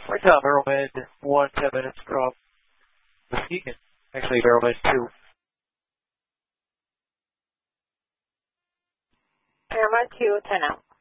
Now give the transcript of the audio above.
Right now, Barrelman 1, 10 minutes from Muskegon. Actually, Barrelman 2. Paramount 2, 10 out.